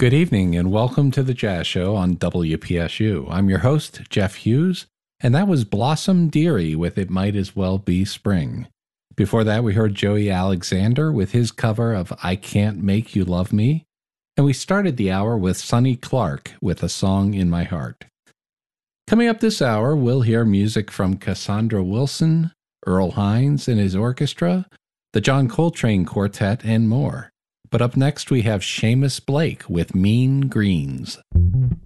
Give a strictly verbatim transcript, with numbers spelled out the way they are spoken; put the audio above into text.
Good evening and welcome to the Jazz Show on W P S U. I'm your host, Jeff Hughes, and that was Blossom Dearie with It Might As Well Be Spring. Before that, we heard Joey Alexander with his cover of I Can't Make You Love Me, and we started the hour with Sonny Clark with A Song in My Heart. Coming up this hour, we'll hear music from Cassandra Wilson, Earl Hines and his orchestra, the John Coltrane Quartet, and more. But up next, we have Seamus Blake with Mean Greens.